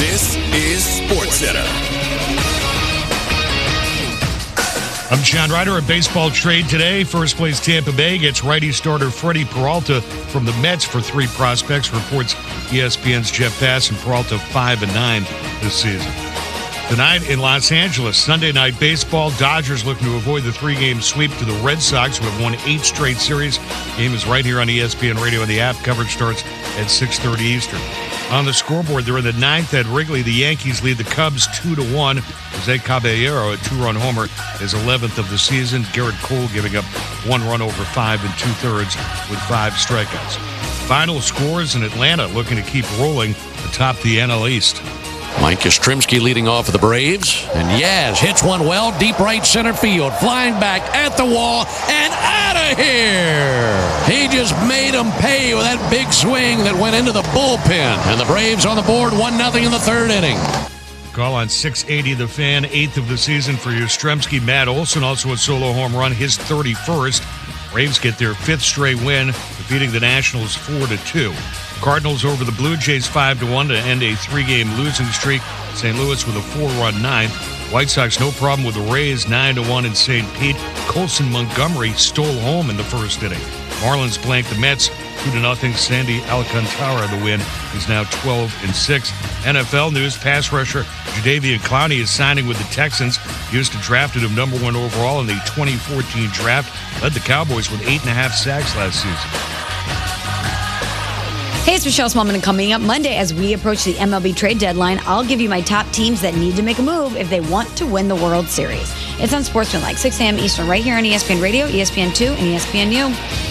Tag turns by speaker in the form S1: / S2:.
S1: This is SportsCenter.
S2: I'm John Ryder at Baseball Trade today. First place Tampa Bay gets righty starter Freddie Peralta from the Mets for 3 prospects, reports ESPN's Jeff Passan. Peralta 5-9 this season. Tonight in Los Angeles, Sunday Night Baseball, Dodgers looking to avoid the 3-game sweep to the Red Sox, who have won 8 straight series. Game is right here on ESPN Radio and the app. Coverage starts at 6:30 Eastern. On the scoreboard, they're in the 9th at Wrigley. The Yankees lead the Cubs 2-1. Jose Caballero, a 2-run homer, is 11th of the season. Garrett Cole giving up 1 run over 5 2/3 with 5 strikeouts. Final scores in Atlanta looking to keep rolling atop the NL East.
S3: Mike Yastrzemski leading off for the Braves. And Yaz hits one well, deep right center field. Flying back at the wall and out of here. He just made him pay with that big swing that went into the bullpen. And the Braves on the board, 1-0 in the 3rd inning.
S2: Call on 680 The Fan, 8th of the season for Yastrzemski. Matt Olson also a solo home run, his 31st. Braves get their 5th straight win, defeating the Nationals 4-2. Cardinals over the Blue Jays 5-1 to end a 3-game losing streak. St. Louis with a 4-run 9th. White Sox no problem with the Rays 9-1 in St. Pete. Colson Montgomery stole home in the 1st inning. Marlins blanked the Mets 2-0. Sandy Alcantara the win. He's now 12-6. NFL news: pass rusher Jadeveon Clowney is signing with the Texans. Houston drafted him number 1 overall in the 2014 draft. Led the Cowboys with 8.5 sacks last season.
S4: Hey, it's Michelle Smallman, and coming up Monday as we approach the MLB trade deadline, I'll give you my top teams that need to make a move if they want to win the World Series. It's on Sportsmanlike, 6 a.m. Eastern, right here on ESPN Radio, ESPN2, and ESPNU.